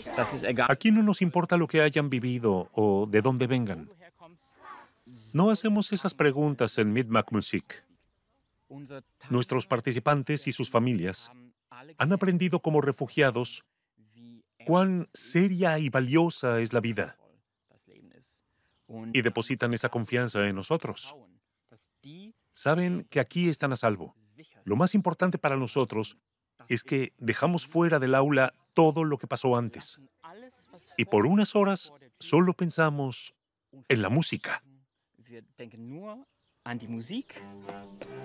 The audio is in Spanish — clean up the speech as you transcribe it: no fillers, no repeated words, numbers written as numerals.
Aquí no nos importa lo que hayan vivido o de dónde vengan. No hacemos esas preguntas en Mid-Mac-Musik. Nuestros participantes y sus familias han aprendido como refugiados cuán seria y valiosa es la vida y depositan esa confianza en nosotros. Saben que aquí están a salvo. Lo más importante para nosotros es que dejamos fuera del aula todo lo que pasó antes. Y por unas horas solo pensamos en la música.